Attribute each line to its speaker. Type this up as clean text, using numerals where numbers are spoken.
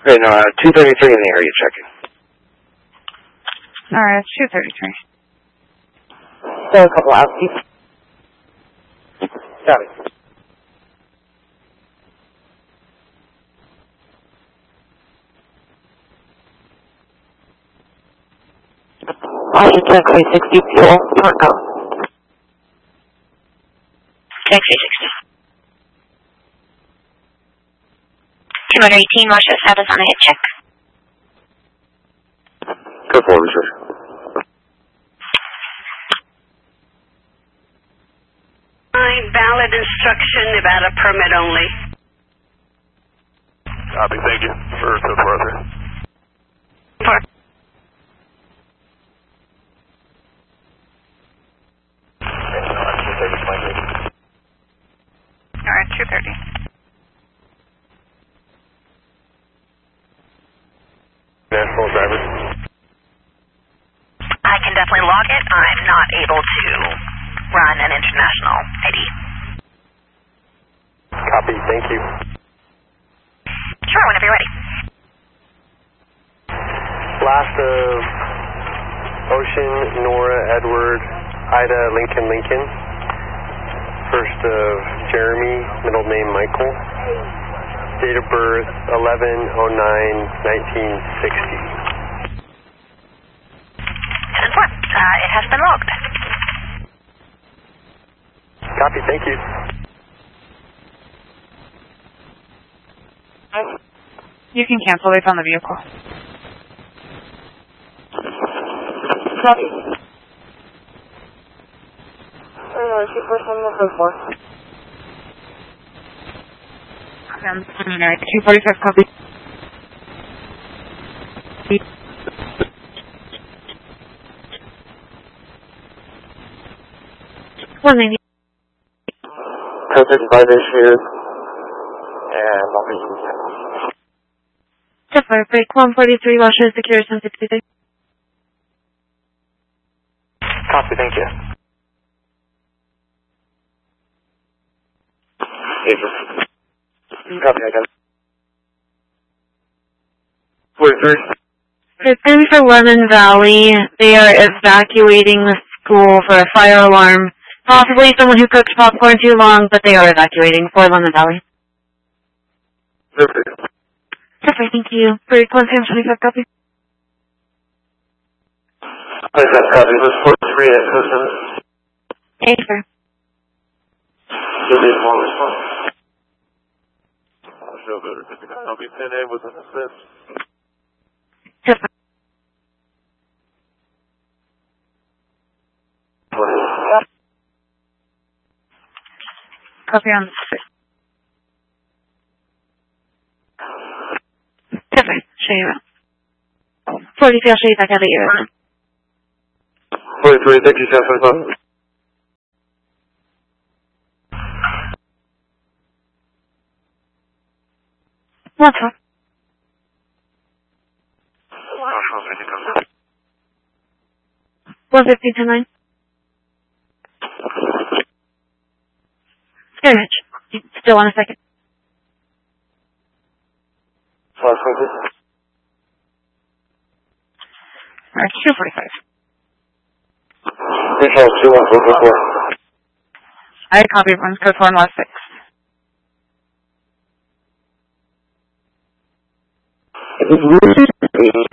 Speaker 1: Okay, no, 233 in the area checking.
Speaker 2: Alright, 233.
Speaker 3: So a couple out.
Speaker 1: Got it.
Speaker 3: Washington 360 fuel, Parco.
Speaker 4: Check 360. 218, Washington status on a hit check.
Speaker 1: Go forward, sir.
Speaker 5: Valid instruction about a permit only.
Speaker 6: Copy, thank you. For so far, sir.
Speaker 2: Alright, 230.
Speaker 6: National driver.
Speaker 4: I can definitely log it. I'm not able to run an international ID.
Speaker 6: Copy, thank you.
Speaker 4: Sure, whenever you're ready.
Speaker 6: Last of Ocean, Nora, Edward, Ida, Lincoln, Lincoln. First of Jeremy, middle name Michael. Date of birth 11/09/1960.
Speaker 4: 10-4. It has been logged.
Speaker 6: Copy, thank you.
Speaker 2: You can cancel based on the vehicle.
Speaker 3: Copy. She first one number 4.
Speaker 2: Alright, 245 copy. One maybe.
Speaker 1: Code 35 issue. And I'll be using that.
Speaker 2: Fire break 143, Washington Secure 766.
Speaker 6: Copy, thank you.
Speaker 1: Copy, I got it. 43.
Speaker 2: It's going to be for Lemon Valley. They are evacuating the school for a fire alarm. Possibly someone who cooked popcorn too long, but they are evacuating for Lemon Valley.
Speaker 1: Perfect.
Speaker 2: Perfect, thank you. Break 125 copy.
Speaker 1: Place that copy. It was 43 at Houston.
Speaker 2: Hey, sir.
Speaker 1: You'll be a long response.
Speaker 6: I'll show better. I'll be 10A with an assist.
Speaker 2: Perfect. Copy on the 6th. Perfect. Show you around. 43, I'll show you back out of your
Speaker 1: 43, thank you, 755.
Speaker 2: What's up? 150 to 9. Skirmish. You still want a second? Alright, 245.
Speaker 1: Control 21444.
Speaker 2: I copy everyone's code 4 and last 6.
Speaker 1: It was really